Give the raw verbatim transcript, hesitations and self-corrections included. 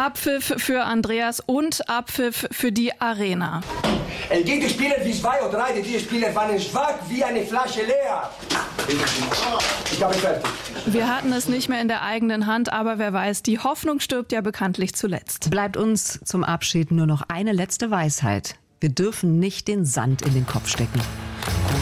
Abpfiff für Andreas und Abpfiff für die Arena. Es gibt Spieler wie zwei oder drei, die Spieler waren schwach wie eine Flasche leer. Ich habe fertig. Wir hatten es nicht mehr in der eigenen Hand, aber wer weiß, die Hoffnung stirbt ja bekanntlich zuletzt. Bleibt uns zum Abschied nur noch eine letzte Weisheit. Wir dürfen nicht den Sand in den Kopf stecken.